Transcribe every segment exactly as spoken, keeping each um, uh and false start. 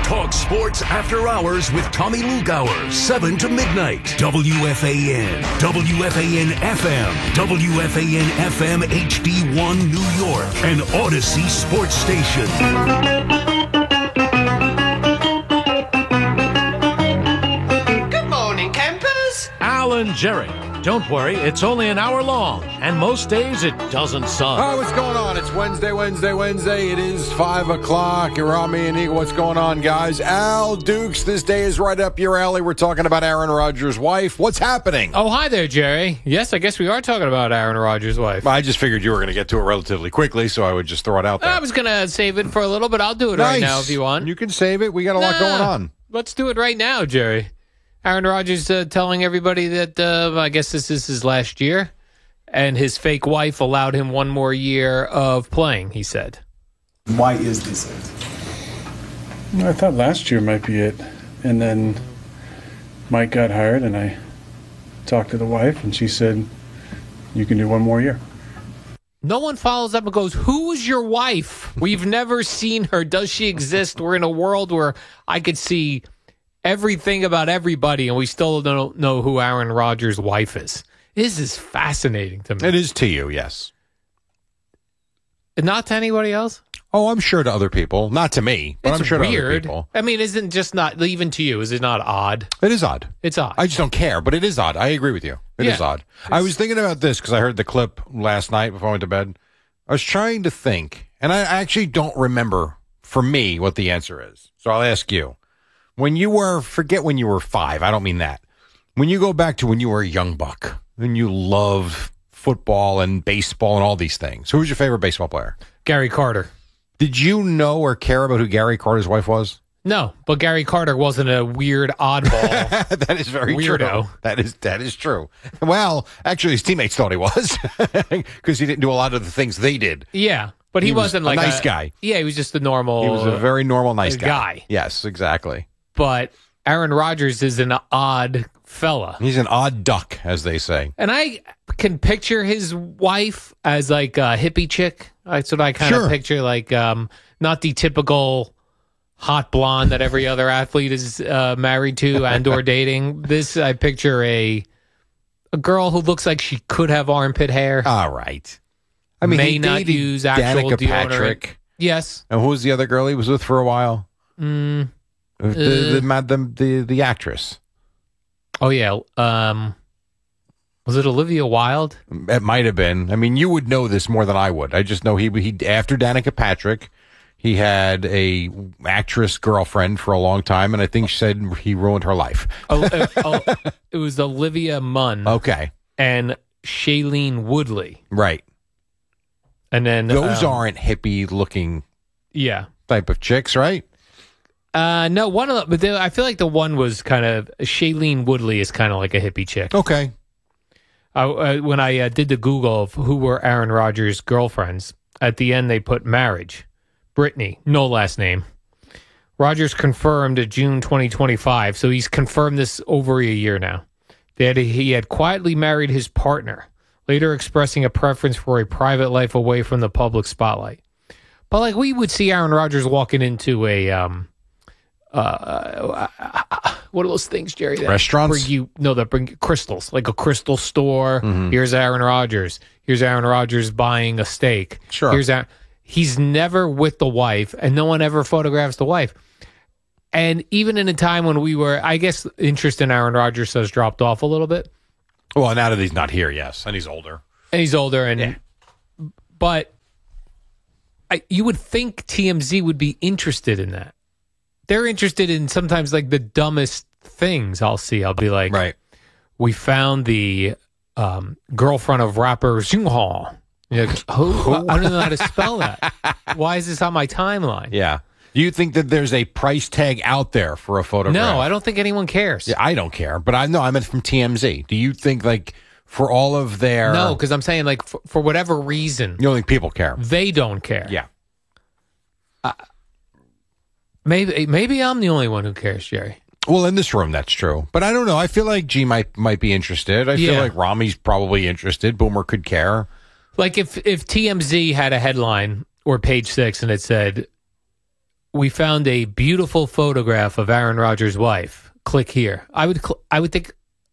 Talk sports after hours with Tommy Lugauer, seven to midnight. W F A N, W F A N F M, W F A N F M H D one New York, and Odyssey Sports Station. Good morning, campers. Alan Jerry. Don't worry, it's only an hour long, and most days it doesn't suck. All right, what's going on? It's Wednesday, Wednesday, Wednesday. It is five o'clock. You're on me and Eagle. What's going on, guys? Al Dukes, this day is right up your alley. We're talking about Aaron Rodgers' wife. What's happening? Oh, hi there, Jerry. Yes, I guess we are talking about Aaron Rodgers' wife. I just figured you were going to get to it relatively quickly, so I would just throw it out there. I was going to save it for a little, but I'll do it nice. right now if you want. You can save it. We got a lot Nah, going on. Let's do it right now, Jerry. Aaron Rodgers uh, telling everybody that uh, I guess this is his last year, and his fake wife allowed him one more year of playing, he said. Why is this it? I thought last year might be it. And then Mike got hired, and I talked to the wife, and she said, you can do one more year. No one follows up and goes, who's your wife? We've never seen her. Does she exist? We're in a world where I could see everything about everybody, and we still don't know who Aaron Rodgers' wife is. This is fascinating to me. It is to you, yes. Not to anybody else? Oh, I'm sure to other people. Not to me, but It's I'm sure weird. to other people. I mean, isn't just not, even to you, is it not odd? It is odd. It's odd. I just don't care, but it is odd. I agree with you. It Yeah. is odd. I was thinking about this because I heard the clip last night before I went to bed. I was trying to think, and I actually don't remember, for me, what the answer is. So I'll ask you. When you were, forget when you were five, I don't mean that. When you go back to when you were a young buck, and you loved football and baseball and all these things, who was your favorite baseball player? Gary Carter. Did you know or care about who Gary Carter's wife was? No, but Gary Carter wasn't a weird oddball. That is very Weirdo. true. That is that is true. Well, actually, his teammates thought he was because he didn't do a lot of the things they did. Yeah, but he, He was wasn't a like nice guy. Yeah, he was just a normal. He was a very normal, nice uh, guy. guy. Yes, exactly. But Aaron Rodgers is an odd fella. He's an odd duck, as they say. And I can picture his wife as like a hippie chick. That's what I kind of Sure. picture, like um, not the typical hot blonde that every other athlete is uh, married to and or dating. This, I picture a a girl who looks like she could have armpit hair. All right. I mean, may he not dated use actual Danica deodorant. Patrick. Yes. And who was the other girl he was with for a while? Mm, The, the, the, the, the, the actress. oh yeah. Um, was it Olivia Wilde? It might have been. I mean, you would know this more than I would. I just know he he after Danica Patrick, he had a actress girlfriend for a long time, and I think she said he ruined her life. oh, uh, oh, it was Olivia Munn Okay, and Shailene Woodley, right. and then Those um, aren't hippie looking yeah. type of chicks, right? Uh, no, one of the, but the, I feel like the one was kind of Shailene Woodley is kind of like a hippie chick. Okay. Uh, uh, when I uh, did the Google of who were Aaron Rodgers' girlfriends, at the end they put marriage. Brittany, no last name. Rodgers confirmed in June twenty twenty-five, so he's confirmed this over a year now. That he had quietly married his partner, later expressing a preference for a private life away from the public spotlight. But like we would see Aaron Rodgers walking into a um, uh, uh, what are those things, Jerry? That Restaurants? Bring you no, that bring crystals, like a crystal store. Mm-hmm. Here's Aaron Rodgers. Here's Aaron Rodgers buying a steak. Sure. Here's Aaron. He's never with the wife, and no one ever photographs the wife. And even in a time when we were, I guess, interest in Aaron Rodgers has dropped off a little bit. Well, now that he's not here, yes, and he's older. And he's older, and Yeah. but I, you would think T M Z would be interested in that. They're interested in sometimes like the dumbest things I'll see. I'll be like, Right. we found the um, girlfriend of rapper Xinghong. You're like, who? I don't know how to spell that. Why is this on my timeline? Yeah. Do you think that there's a price tag out there for a photograph? No, I don't think anyone cares. Yeah, I don't care, but I know I meant from T M Z. Do you think like for all of their No, because I'm saying like for, for whatever reason, you don't think people care? they don't care. Yeah. Maybe maybe I'm the only one who cares, Jerry. Well, in this room, that's true. But I don't know. I feel like G might might be interested. I feel Yeah. like Rami's probably interested. Boomer could care. Like if if T M Z had a headline or Page Six and it said, we found a beautiful photograph of Aaron Rodgers' wife. Click here. I would cl- I would think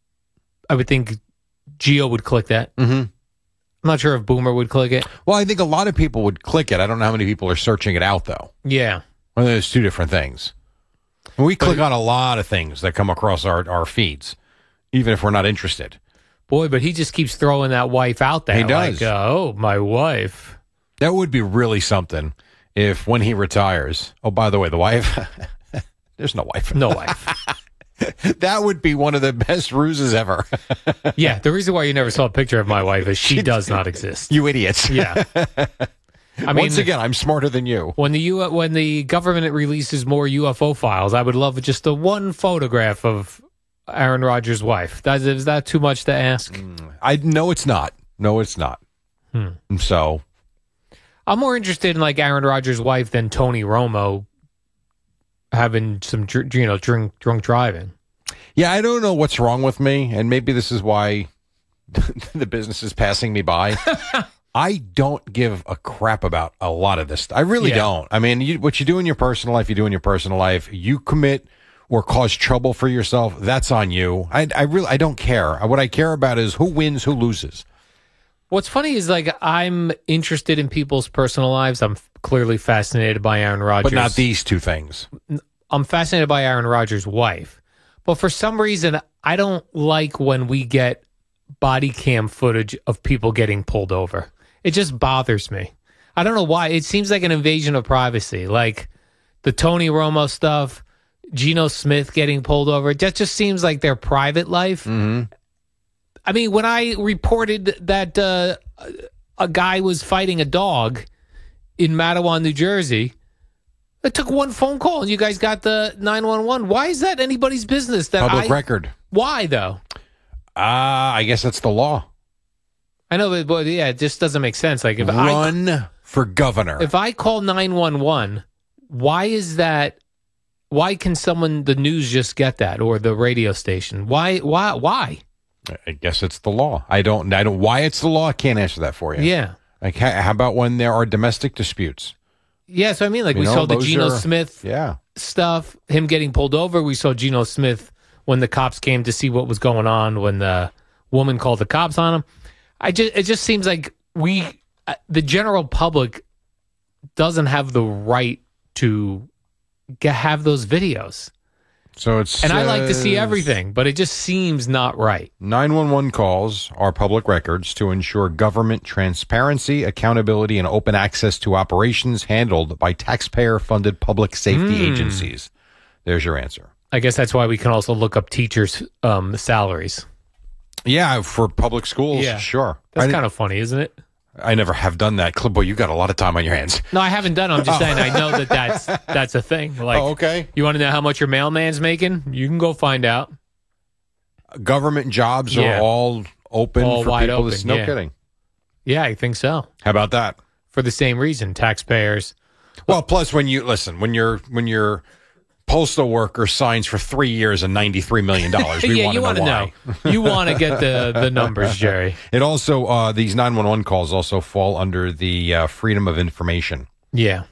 I would think Gio would click that. Mm-hmm. I'm not sure if Boomer would click it. Well, I think a lot of people would click it. I don't know how many people are searching it out, though. Yeah. Well, there's two different things. And we click on a lot of things that come across our, our feeds, even if we're not interested. Boy, but he just keeps throwing that wife out there. He does. Like, uh, oh, my wife. That would be really something if when he retires, oh, by the way, the wife, there's no wife. No wife. That would be one of the best ruses ever. Yeah, the reason why you never saw a picture of my wife is she does not exist. You idiots. Yeah. I mean, once again, I'm smarter than you. When the U- when the government releases more U F O files, I would love just the one photograph of Aaron Rodgers' wife. That, is that too much to ask? I no, it's not. No, it's not. Hmm. So I'm more interested in like Aaron Rodgers' wife than Tony Romo having some, dr- you know, drink, drunk driving. yeah, I don't know what's wrong with me, and maybe this is why the business is passing me by. I don't give a crap about a lot of this. I really Yeah. don't. I mean, you, what you do in your personal life, you do in your personal life. You commit or cause trouble for yourself, that's on you. I, I really, I don't care. What I care about is who wins, who loses. What's funny is like I'm interested in people's personal lives. I'm f- clearly fascinated by Aaron Rodgers. But not these two things. I'm fascinated by Aaron Rodgers' wife. But for some reason, I don't like when we get body cam footage of people getting pulled over. It just bothers me. I don't know why. It seems like an invasion of privacy. Like the Tony Romo stuff, Geno Smith getting pulled over. That just seems like their private life. Mm-hmm. I mean, when I reported that uh, a guy was fighting a dog in Matawan, New Jersey, it took one phone call and you guys got the nine one one. Why is that anybody's business? That Public I, record. Why, though? Ah, uh, I guess that's the law. I know, but, but yeah, it just doesn't make sense. Like if Run I, for governor. if I call nine one one, why is that? Why can someone, the news, just get that, or the radio station? Why? Why? Why? I guess it's the law. I don't. I don't. Why it's the law? I can't answer that for you. Yeah. Like, how, how about when there are domestic disputes? Yeah. So I mean, like You we know, saw the those Geno are- Smith Yeah. stuff, him getting pulled over. We saw Geno Smith when the cops came to see what was going on when the woman called the cops on him. I just it just seems like we uh, the general public doesn't have the right to get, have those videos. So it's And I like to see everything, but it just seems not right. nine one one calls are public records to ensure government transparency, accountability, and open access to operations handled by taxpayer-funded public safety Mm. agencies. There's your answer. I guess that's why we can also look up teachers' um, salaries. Yeah, for public schools, Yeah. sure. That's I, kind of funny, isn't it? I never have done that. Clip, boy, you got a lot of time on your hands. No, I haven't done it. I'm just saying I know that that's, that's a thing. Like, Oh, okay. You want to know how much your mailman's making? You can go find out. Government jobs Yeah. are all open All for wide people. open, no yeah. kidding. Yeah, I think so. How about that? For the same reason, taxpayers. Well, plus when you listen, when you're when your postal worker signs for three years and ninety three million dollars, we yeah, want you to want know to why. know. You want to get the, the numbers, Jerry. It also uh, these nine one one calls also fall under the uh, Freedom of Information. Yeah.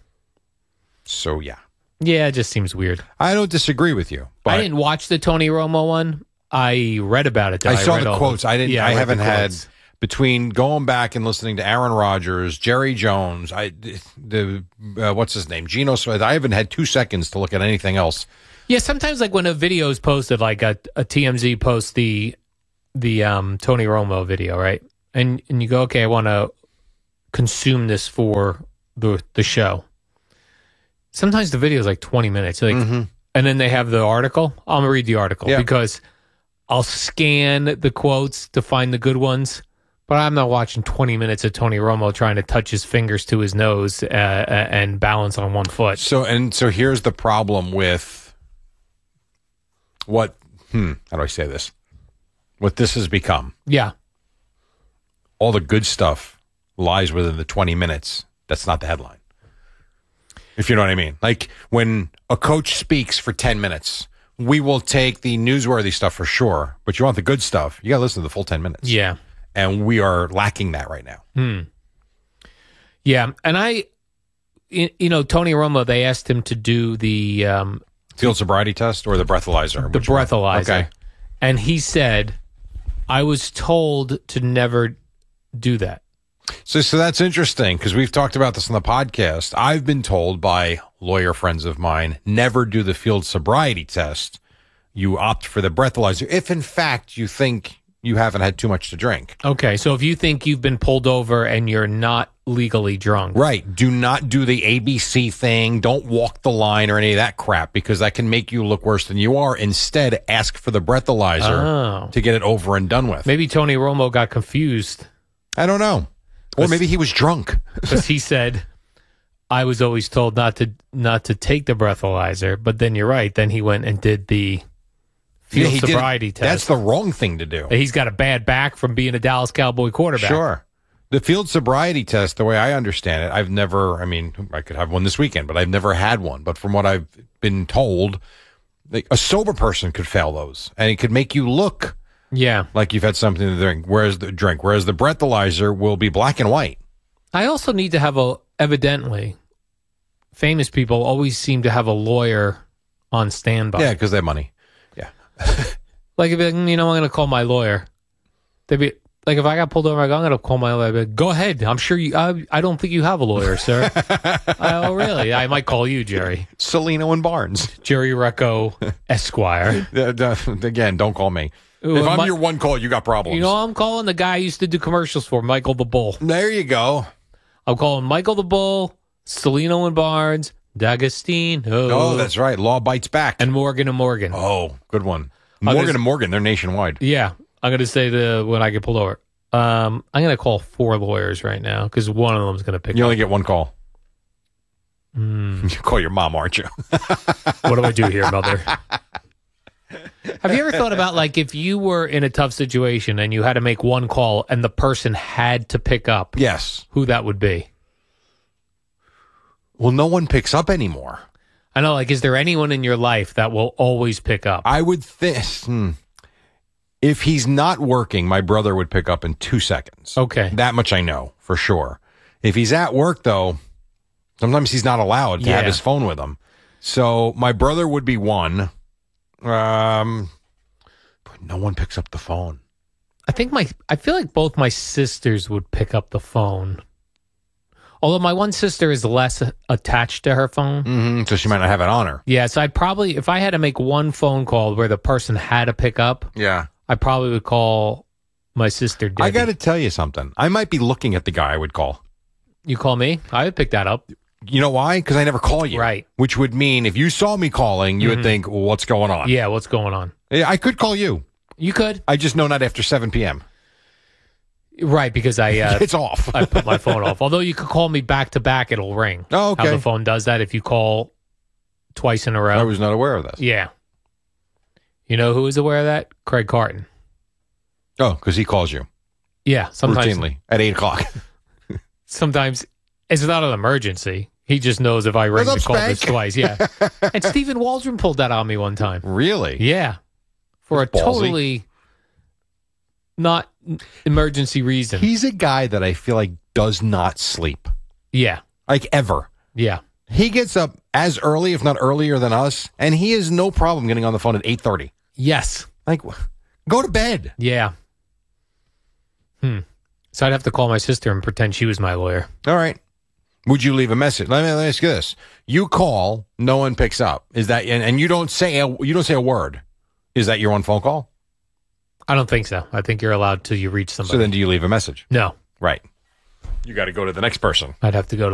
So yeah, Yeah, it just seems weird. I don't disagree with you. But I didn't watch the Tony Romo one. I read about it. Though. I saw read the all quotes. I didn't. Yeah, I, read the haven't had quotes. between going back and listening to Aaron Rodgers, Jerry Jones, I the uh, what's his name, Geno Smith. I haven't had two seconds to look at anything else. Yeah, sometimes like when a video is posted, like a, a T M Z posts the the um, Tony Romo video, right? And and you go, okay, I want to consume this for the the show. Sometimes the video is like twenty minutes, like, Mm-hmm. and then they have the article. I'm gonna read the article Yeah. because I'll scan the quotes to find the good ones. But I'm not watching twenty minutes of Tony Romo trying to touch his fingers to his nose uh, and balance on one foot. So and so here's the problem with what hmm how do I say this? What this has become. Yeah. All the good stuff lies within the twenty minutes. That's not the headline. If you know what I mean. Like when a coach speaks for ten minutes, we will take the newsworthy stuff for sure, but you want the good stuff, you got to listen to the full ten minutes. Yeah. And we are lacking that right now. Hmm. Yeah, and I, you, you know, Tony Romo, they asked him to do the um, Field sobriety test or the breathalyzer? the Which one? breathalyzer. Okay. And he said, I was told to never do that. So, so that's interesting because we've talked about this on the podcast. I've been told by lawyer friends of mine, never do the field sobriety test. You opt for the breathalyzer if, in fact, you think you haven't had too much to drink. Okay, so if you think you've been pulled over and you're not legally drunk. Right. Do not do the A B C thing. Don't walk the line or any of that crap because that can make you look worse than you are. Instead, ask for the breathalyzer Oh. to get it over and done with. Maybe Tony Romo got confused I don't know. Or maybe he was drunk. because he said, I was always told not to not to take the breathalyzer, but then you're right. Then he went and did the field Yeah, he did- sobriety test. That's the wrong thing to do. He's got a bad back from being a Dallas Cowboy quarterback. Sure. The field sobriety test, the way I understand it, I've never, I mean, I could have one this weekend, but I've never had one. But from what I've been told, like, a sober person could fail those and it could make you look Yeah. like you've had something to drink. Whereas the drink, whereas the breathalyzer will be black and white. I also need to have a, evidently, famous people always seem to have a lawyer on standby. Yeah, because they have money. Yeah. Like, if it- you know, I'm going to call my lawyer. They'd be like, if I got pulled over, I'm going to call my lawyer. I'd be like, go ahead. I'm sure you, I, I don't think you have a lawyer, sir. Oh, really? I might call you, Jerry. Salino and Barnes. Jerry Recco, Esquire. Uh, uh, Again, don't call me. Ooh, If I'm my- your one call, you got problems. You know, I'm calling the guy I used to do commercials for, Michael the Bull. There you go. I'm calling Michael the Bull, Salino and Barnes, D'Agostino. Oh, that's right. Law bites back. And Morgan and Morgan. Oh, good one. Oh, Morgan there's- and Morgan, they're nationwide. Yeah, I'm going to say the when I get pulled over. Um, I'm going to call four lawyers right now because one of them's going to pick You up. only get one call. Hmm. You call your mom, aren't you? What do I do here, mother? Have you ever thought about, like, if you were in a tough situation and you had to make one call and the person had to pick up, Yes. who that would be? Well, no one picks up anymore. I know, like, is there anyone in your life that will always pick up? I would think hmm, if he's not working, my brother would pick up in two seconds. Okay. That much I know for sure. If he's at work, though, sometimes he's not allowed to have Yeah. his phone with him. So my brother would be one. Um, but no one picks up the phone. I think my, I feel like both my sisters would pick up the phone. Although my one sister is less attached to her phone. Mm-hmm, so she might not have it on her. Yeah, so I'd probably, if I had to make one phone call where the person had to pick up, Yeah. I probably would call my sister Debbie. I got to tell you something. I might be looking at the guy I would call. You call me? I would pick that up. You know why? Because I never call you. Right. Which would mean if you saw me calling, you would think, well, what's going on? Yeah, what's going on? Yeah, I could call you. You could. I just know not after seven p.m. Right, because I uh, It's off. I put my phone off. Although you could call me back to back, it'll ring. Oh, okay. How the phone does that if you call twice in a row. I was not aware of this. Yeah. You know who is aware of that? Craig Carton. Oh, because he calls you Yeah, sometimes. routinely at eight o'clock. Sometimes it's not an emergency. He just knows if I ring What's the up, call this Spank? twice. Yeah. And Stephen Waldron pulled that on me one time. Really? Yeah. For a That's ballsy. totally not emergency reason. He's a guy that I feel like does not sleep, yeah. like ever. Yeah. He gets up as early, if not earlier than us, and he has no problem getting on the phone at eight thirty. Yes. Like, go to bed. Yeah. Hmm. So I'd have to call my sister and pretend she was my lawyer. All right. Would you leave a message? Let me, let me ask you this: you call, no one picks up. Is that and, and you don't say a, you don't say a word? Is that your one phone call? I don't think so. I think you're allowed till you reach somebody. So then, do you leave a message? No. Right. You got to go to the next person. I'd have to go to